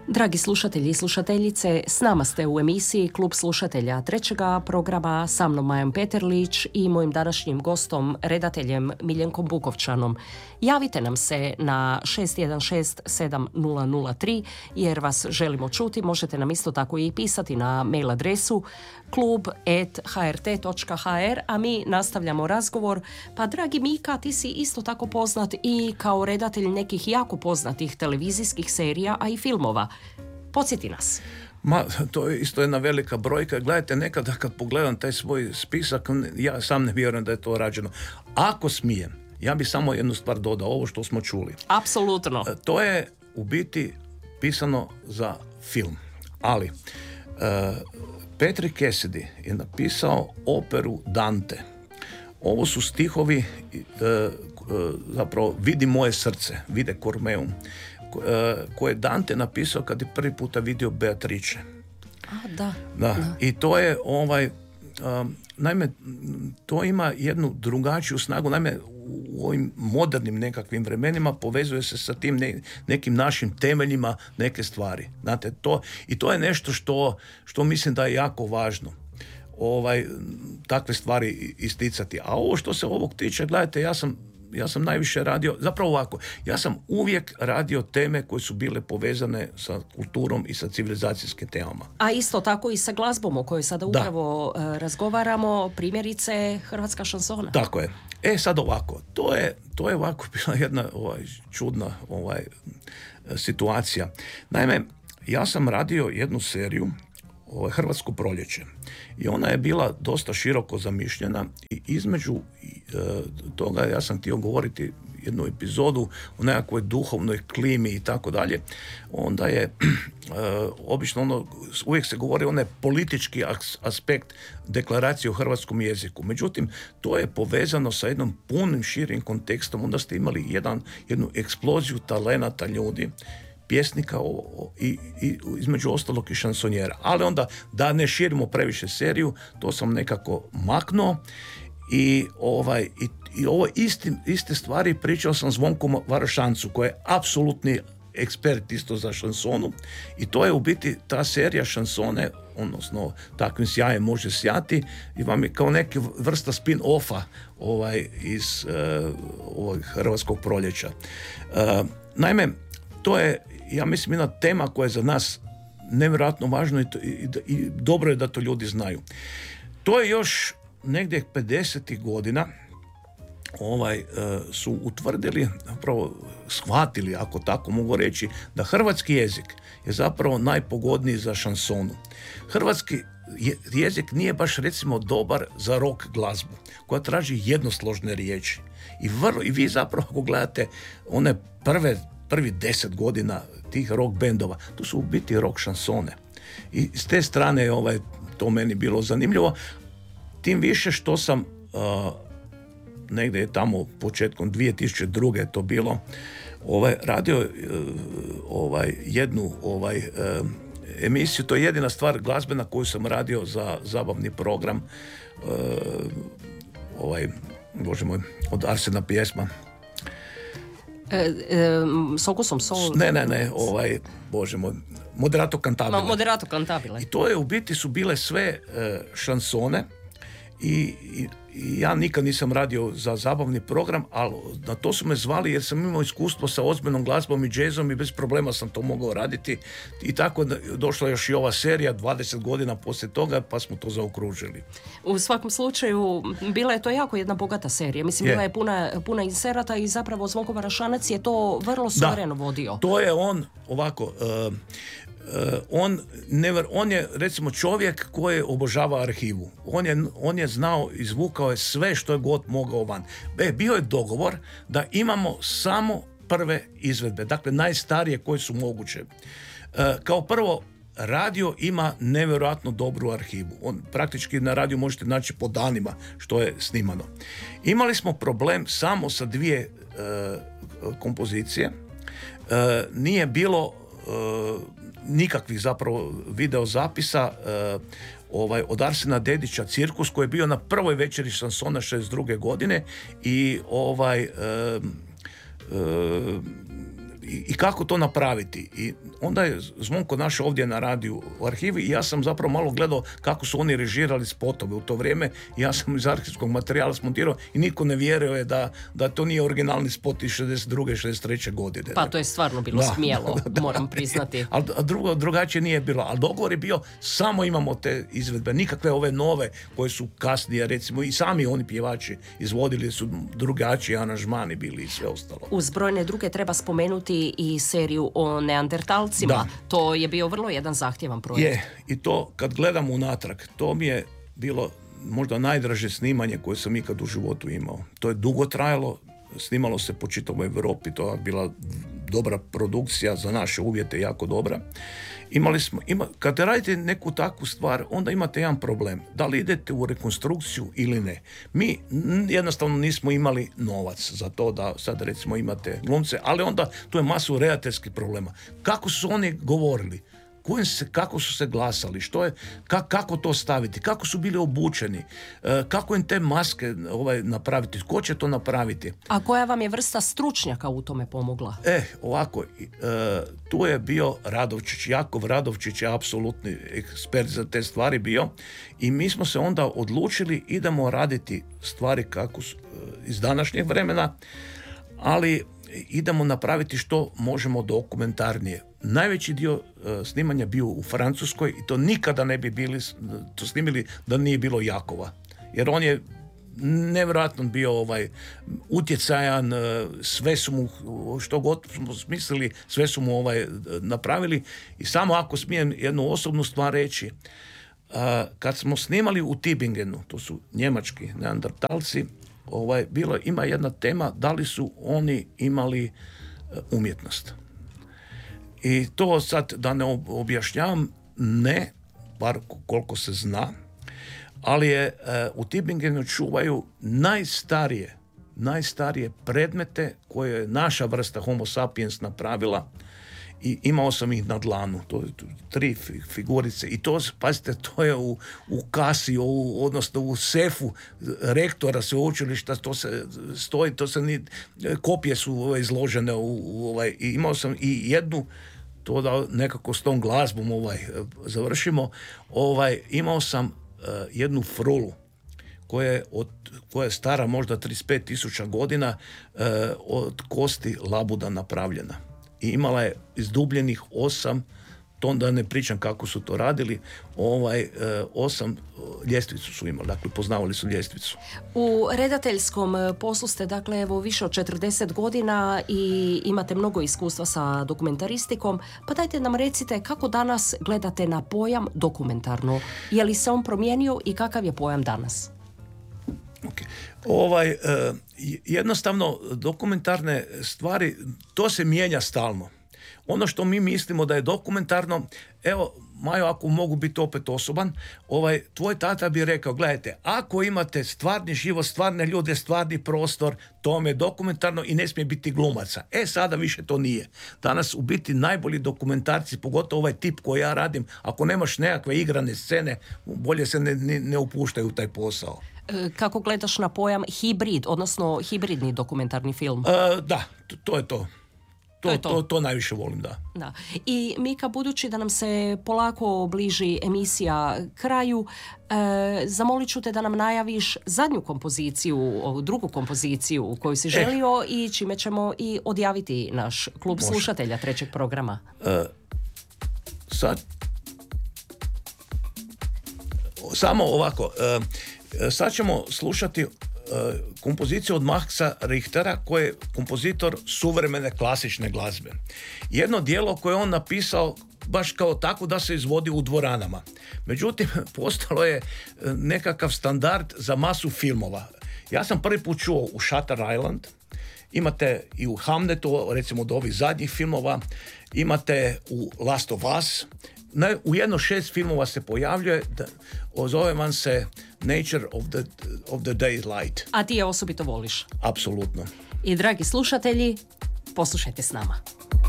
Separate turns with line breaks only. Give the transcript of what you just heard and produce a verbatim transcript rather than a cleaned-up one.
Dragi slušatelji i slušateljice, s nama ste u emisiji Klub slušatelja trećega programa, sa mnom Majom Peterlić i mojim današnjim gostom, redateljem Miljenkom Bukovčanom. Javite nam se na šest jedan šest sedam nula nula tri jer vas želimo čuti. Možete nam isto tako i pisati na mail adresu klub at h r t dot h r, a mi nastavljamo razgovor. Pa dragi Mika, ti si isto tako poznat i kao redatelj nekih jako poznatih televizijskih serija, a i filmova. Podsjeti nas.
Ma, to je isto jedna velika brojka. Gledajte, nekada kad pogledam taj svoj spisak, ja sam ne vjerujem da je to rađeno. Ako smijem, ja bi samo jednu stvar dodao, ovo što smo čuli.
Apsolutno.
To je u biti pisano za film. Ali, uh, Patrick Cassidy je napisao operu Dante. Ovo su stihovi, uh, uh, zapravo, Vidi moje srce, Vide Cormeum, koje je Dante napisao kad je prvi puta vidio Beatrice.
A, da.
Da.
da.
I to je ovaj, um, naime, to ima jednu drugačiju snagu. Naime, u ovim modernim nekakvim vremenima povezuje se sa tim ne, nekim našim temeljima neke stvari. Znate, to, i to je nešto što, što mislim da je jako važno. Ovaj, takve stvari isticati. A ovo što se ovog tiče, gledajte, ja sam Ja sam najviše radio, zapravo ovako, ja sam uvijek radio teme koje su bile povezane sa kulturom i sa civilizacijskim temama.
A isto tako i sa glazbom o kojoj sada upravo da. razgovaramo, primjerice hrvatska šansona.
Tako je. E sad ovako, to je, to je ovako bila jedna ovaj, čudna ovaj, situacija. Naime, ja sam radio jednu seriju, ovaj, Hrvatsko proljeće, i ona je bila dosta široko zamišljena i između e, toga ja sam htio govoriti jednu epizodu o nekakvoj duhovnoj klimi i tako dalje. Onda je e, obično ono, uvijek se govori onaj politički as, aspekt deklaracije o hrvatskom jeziku. Međutim, to je povezano sa jednom punim širim kontekstom. Onda ste imali jedan, jednu eksploziju talenata ljudi, pjesnika o, o, i, i između ostalog i šansonjera. Ali onda, da ne širimo previše seriju, to sam nekako maknuo i, ovaj, i, i ovo isti, iste stvari pričao sam Zvonku Varošancu, koji je apsolutni ekspert isto za šansonu, i to je u biti ta serija šansone, odnosno takvim sjajem može sjati, i vam je kao neka vrsta spin-offa ovaj, iz uh, ovog Hrvatskog proljeća. Uh, naime, to je, ja mislim, jedna tema koja je za nas nevjerojatno važna i, i, i dobro je da to ljudi znaju. To je još negdje pedesetih godina ovaj, su utvrdili, zapravo shvatili, ako tako mogu reći, da hrvatski jezik je zapravo najpogodniji za šansonu. Hrvatski jezik nije baš, recimo, dobar za rock glazbu, koja traži jednosložne riječi. I, vrlo, i vi zapravo, ako gledate one prve prvi deset godina tih rock bendova, to su u biti rock šansone. I s te strane ovaj, to meni bilo zanimljivo. Tim više što sam uh, negdje je tamo početkom dvije tisuće druge to bilo, ovaj, radio uh, ovaj, jednu ovaj, uh, emisiju. To je jedina stvar glazbena koju sam radio za zabavni program. Uh, ovaj, Bože moj, od Arsena pjesma.
E, e, s okusom sol...
Ne, ne, ne, ovaj, Bože moj, Moderato cantabile.
Moderato cantabile.
I to je u biti su bile sve e, šansone i, i, i ja nikad nisam radio za zabavni program, ali na to su me zvali jer sam imao iskustvo sa ozbiljnom glazbom i džezom i bez problema sam to mogao raditi. I tako došla još i ova serija dvadeset godina poslije toga, pa smo to zaokružili.
U svakom slučaju, bila je to jako jedna bogata serija. Mislim, je. bila je puna, puna inserata i zapravo Zvonko Varošanac je to vrlo suvereno
da,
vodio.
To je on, ovako... Uh, Uh, on, never, on je, recimo, čovjek koji obožava arhivu. On je, on je znao, izvukao je sve što je god mogao van. E, bio je dogovor da imamo samo prve izvedbe, dakle najstarije koje su moguće. Uh, kao prvo, radio ima nevjerojatno dobru arhivu. On praktički na radiju možete naći po danima što je snimano. Imali smo problem samo sa dvije uh, kompozicije. Uh, nije bilo uh, nikakvih zapravo video zapisa uh, ovaj, od Arsena Dedića Cirkus, koji je bio na prvoj večeri šansona šezdeset druge godine i ovaj uh, uh, i, i kako to napraviti. I onda je Zvonko našao ovdje na radiju u arhivi i ja sam zapravo malo gledao kako su oni režirali spotove u to vrijeme. Ja sam iz arhivskog materijala smontirao i niko ne vjeruje da, da to nije originalni spot iz šezdeset druge šezdeset treće godine.
Pa to je stvarno bilo
da,
smjelo,
da, da,
moram priznati.
Ali drugo, drugačije nije bilo. Ali dogovor je bio, samo imamo te izvedbe, nikakve ove nove koje su kasnije, recimo i sami oni pjevači izvodili su drugačiji aranžmani bili i sve ostalo.
Uz brojne druge treba spomenuti i seriju o neandertalcima.
Da.
To je bio vrlo jedan zahtjevan projekt.
Je, i to kad gledam unatrag, to mi je bilo možda najdraže snimanje koje sam ikad u životu imao. To je dugo trajalo, snimalo se po čitavoj Europi, to je bila dobra produkcija, za naše uvjete jako dobra. Imali smo, ima, kad radite neku takvu stvar, onda imate jedan problem. Da li idete u rekonstrukciju ili ne. Mi jednostavno nismo imali novac za to da sad recimo imate glumce, ali onda tu je masu redateljskih problema. Kako su oni govorili? Se, kako su se glasali, što je, ka, kako to staviti, kako su bili obučeni, e, kako im te maske ovaj, napraviti, ko će to napraviti.
A koja vam je vrsta stručnjaka u tome pomogla?
E, ovako, e, tu je bio Radovčić, Jakov Radovčić je apsolutni ekspert za te stvari bio i mi smo se onda odlučili idemo raditi stvari kako su, iz današnjeg vremena, ali idemo napraviti što možemo dokumentarnije. Najveći dio uh, snimanja bio u Francuskoj i to nikada ne bi bili to snimili da nije bilo Jakova. Jer on je nevjerojatno bio ovaj utjecajan, uh, sve su mu, što god smo smislili, sve su mu ovaj napravili i samo ako smijem jednu osobnu stvar reći, uh, kad smo snimali u Tübingenu, to su njemački neandertalci, ovaj, bilo, ima jedna tema da li su oni imali uh, umjetnost. I to sad da ne objašnjavam, ne, bar koliko se zna, ali je uh, u Tübingenu čuvaju najstarije, najstarije predmete koje je naša vrsta Homo sapiens napravila i imao sam ih na dlanu, to je tri figurice i to, pazite, to je u, u kasi, u, odnosno u sefu rektora sveučilišta, to se stoji, to se ni, kopije su izložene u, u ovaj, i imao sam i jednu, to da nekako s tom glazbom ovaj, završimo, ovaj, imao sam uh, jednu frulu koja je, od, koja je stara možda trideset pet tisuća godina uh, od kosti labuda napravljena. I imala je izdubljenih osam, to onda ne pričam kako su to radili, ovaj, osam ljestvicu su imali, dakle poznavali su ljestvicu.
U redateljskom poslu ste dakle evo više od četrdeset godina i imate mnogo iskustva sa dokumentaristikom, pa dajte nam recite kako danas gledate na pojam dokumentarno, je li se on promijenio i kakav je pojam danas?
Okay. Ovaj, uh, jednostavno dokumentarne stvari, to se mijenja stalno. Ono što mi mislimo da je dokumentarno, evo, Majo, ako mogu biti opet osoban, ovaj, tvoj tata bi rekao, gledajte, ako imate stvarni život, stvarne ljude, stvarni prostor, to je dokumentarno i ne smije biti glumaca. E, sada više to nije. Danas u biti najbolji dokumentarci, pogotovo ovaj tip koji ja radim, ako nemaš nekakve igrane scene, bolje se ne, ne, ne upuštaju u taj posao.
Kako gledaš na pojam hibrid, odnosno hibridni dokumentarni film?
E, da, to, to je to. To,
to, je to.
to, to najviše volim, da.
da. I Mika, budući da nam se polako bliži emisija kraju, e, zamolit ću te da nam najaviš zadnju kompoziciju, drugu kompoziciju koju si želio eh. i čime ćemo i odjaviti naš klub Može. slušatelja trećeg programa.
E, sad, samo ovako, e, sad ćemo slušati kompoziciju od Maxa Richtera, koji je kompozitor suvremene klasične glazbe. Jedno djelo koje je on napisao baš kao tako da se izvodi u dvoranama. Međutim, postalo je nekakav standard za masu filmova. Ja sam prvi put čuo u Shutter Island, imate i u Hamletu, recimo od ovih zadnjih filmova, imate u Last of Us, u jedno šest filmova se pojavljuje, da, zove vam se Nature of the, of the Daylight.
A ti je osobito voliš?
Apsolutno.
I dragi slušatelji, poslušajte s nama.